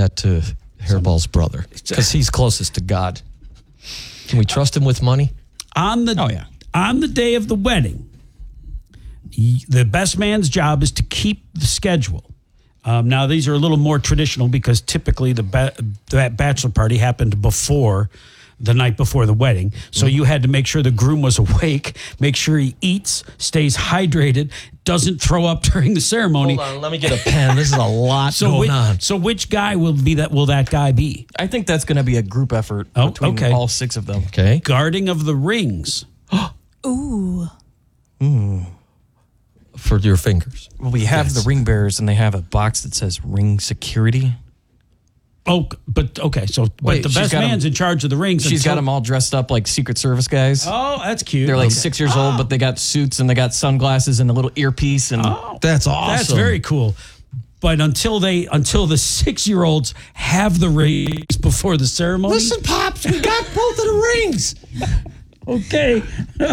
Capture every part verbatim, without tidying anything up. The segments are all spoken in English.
that to Hairball's brother because he's closest to God. Can we trust him with money? On the oh yeah. On the day of the wedding, the best man's job is to keep the schedule. Um, now, these are a little more traditional because typically the ba- that bachelor party happened before the night before the wedding. So mm-hmm. you had to make sure the groom was awake, make sure he eats, stays hydrated, doesn't throw up during the ceremony. Hold on, let me get a pen. This is a lot so going which, on. So which guy will be that? Will that guy be? I think that's going to be a group effort oh, between okay. all six of them. Okay. Guarding of the rings. Ooh. Mm. For your fingers. Well, we have yes. the ring bearers, and they have a box that says ring security. Oh, but okay. So, but Wait, the best man's them, in charge of the rings. She's until, got them all dressed up like Secret Service guys. Oh, that's cute. They're like okay. six years old, but they got suits and they got sunglasses and a little earpiece. And oh, that's awesome. That's very cool. But until they, until the six-year-olds have the rings before the ceremony. Listen, Pops, we got both of the rings. Okay.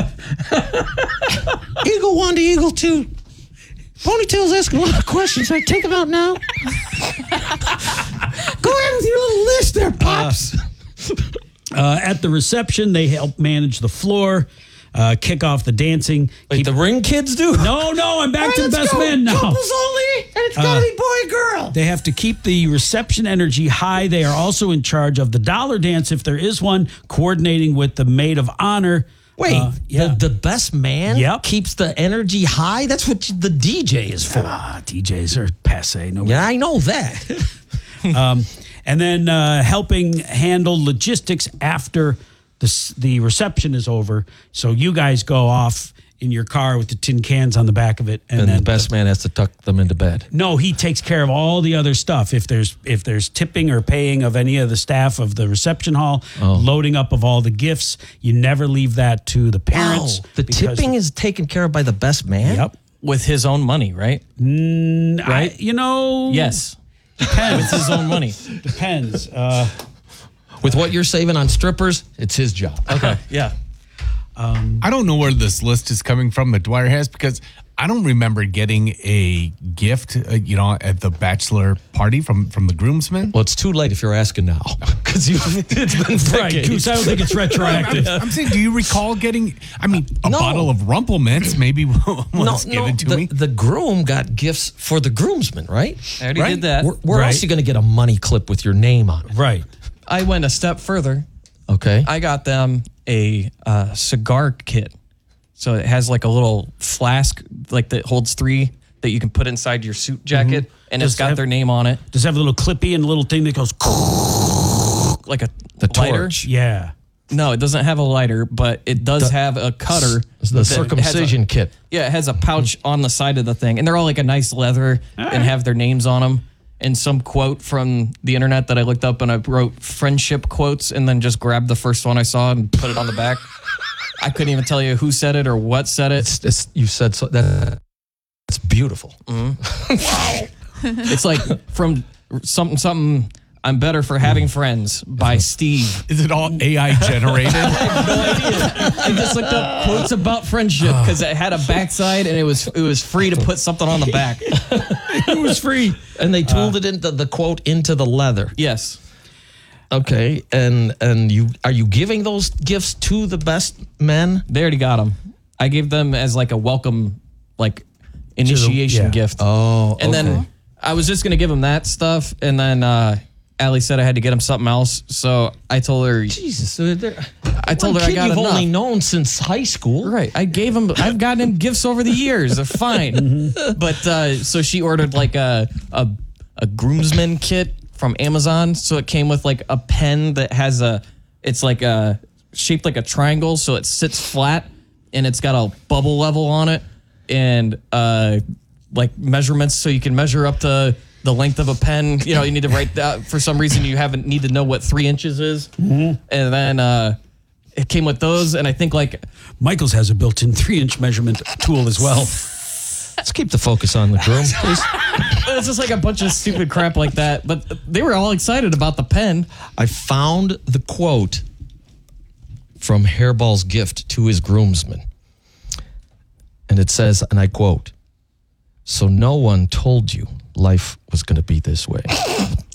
Eagle one to Eagle two. Ponytail's asking a lot of questions. I take them out now. Go ahead with your little list there, Pops. Uh, uh, at the reception, they help manage the floor, uh, kick off the dancing. Wait, Keep, the ring kids do? No, no, I'm back right, to the best go. men now. Couples only, and it's got to uh, be boy girl. They have to keep the reception energy high. They are also in charge of the dollar dance, if there is one, coordinating with the maid of honor. Wait, uh, yeah. the, the best man yep. keeps the energy high? That's what the D J is for. Ah, D Js are passe. No yeah, I know that. um, and then uh, helping handle logistics after the, the reception is over. So you guys go off in your car with the tin cans on the back of it. And, and then the best the, man has to tuck them into bed. No, he takes care of all the other stuff. If there's if there's tipping or paying of any of the staff of the reception hall, oh. loading up of all the gifts, you never leave that to the parents. Wow. The tipping is taken care of by the best man? Yep. With his own money, right? Mm, right? I, you know. Yes. Depends. With his own money. Depends. Uh, With what you're saving on strippers, it's his job. Okay, yeah. Um, I don't know where this list is coming from that Dwyer has because I don't remember getting a gift, uh, you know, at the bachelor party from, from the groomsmen. Well, it's too late if you're asking now because it's been decades. Right, I don't think it's retroactive. I'm, I'm saying, do you recall getting, I mean, a no. bottle of Rumple Mints maybe was no, given no, to the, me? The groom got gifts for the groomsmen, right? I already right? did that. Where, where right. else are you going to get a money clip with your name on it? Right. I went a step further. Okay. I got them a uh, cigar kit. So it has like a little flask like that holds three that you can put inside your suit jacket, mm-hmm. and does it's got have, their name on it. Does it have a little clippy and a little thing that goes like a the lighter? Torch. Yeah. No, it doesn't have a lighter, but it does the, have a cutter. The circumcision a, kit. Yeah, it has a pouch on the side of the thing, and they're all like a nice leather right. and have their names on them. And some quote from the internet that I looked up, and I wrote friendship quotes, and then just grabbed the first one I saw and put it on the back. I couldn't even tell you who said it or what said it. It's, it's, you said so. That, that's beautiful. Mm-hmm. Wow. It's like from something, something, I'm better for having friends by Steve. Is it all A I generated? I have no idea. I just looked up quotes about friendship because it had a backside and it was it was free to put something on the back. It was free. And they tooled uh, it into the quote into the leather. Yes. Okay, and and you are you giving those gifts to the best men? They already got them. I gave them as like a welcome, like initiation the, yeah. gift. Oh, and okay. then I was just gonna give them that stuff, and then uh, Allie said I had to get him something else, so I told her. Jesus, so I told her I got you've enough. only known since high school, right? I gave him. I've gotten him gifts over the years. They're fine, but uh, so she ordered like a a, a groomsman kit from Amazon. So it came with like a pen that has a, it's like a shaped like a triangle, so it sits flat and it's got a bubble level on it and uh like measurements so you can measure up to the length of a pen. You know, you need to write that for some reason you haven't need to know what three inches is. Mm-hmm. And then uh it came with those, and I think like Michael's has a built-in three-inch measurement tool as well. Let's keep the focus on the groom, please. It's just like a bunch of stupid crap like that. But they were all excited about the pen. I found the quote from Hairball's gift to his groomsmen. And it says, and I quote, "So no one told you life was going to be this way."